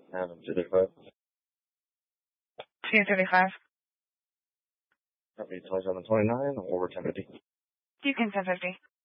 And 235. 235. Copy 2729 over 1050. You can 1050.